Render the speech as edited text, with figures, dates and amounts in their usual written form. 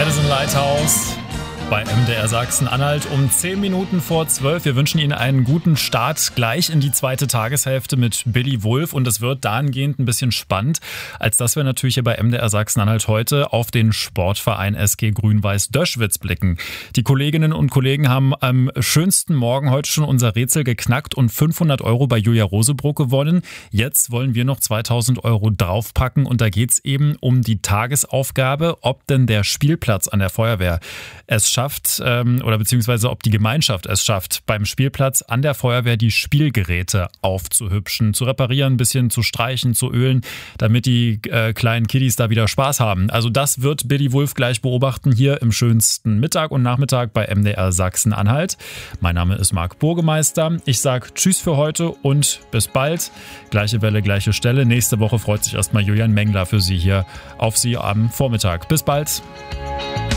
Edison Lighthouse bei MDR Sachsen-Anhalt um 10 Minuten vor 12. Wir wünschen Ihnen einen guten Start gleich in die zweite Tageshälfte mit Billy Wulff. Und es wird dahingehend ein bisschen spannend, als dass wir natürlich hier bei MDR Sachsen-Anhalt heute auf den Sportverein SG Grün-Weiß Döschwitz blicken. Die Kolleginnen und Kollegen haben am schönsten Morgen heute schon unser Rätsel geknackt und 500 € bei Julia Rosebrook gewonnen. Jetzt wollen wir noch 2000 € draufpacken und da geht's eben um die Tagesaufgabe, ob denn der Spielplatz an der Feuerwehr es schafft oder beziehungsweise ob die Gemeinschaft es schafft, beim Spielplatz an der Feuerwehr die Spielgeräte aufzuhübschen, zu reparieren, ein bisschen zu streichen, zu ölen, damit die kleinen Kiddies da wieder Spaß haben. Also das wird Billy Wulff gleich beobachten hier im schönsten Mittag und Nachmittag bei MDR Sachsen-Anhalt. Mein Name ist Marc Burgemeister. Ich sage Tschüss für heute und bis bald. Gleiche Welle, gleiche Stelle. Nächste Woche freut sich erstmal Julian Mengler für Sie hier auf Sie am Vormittag. Bis bald.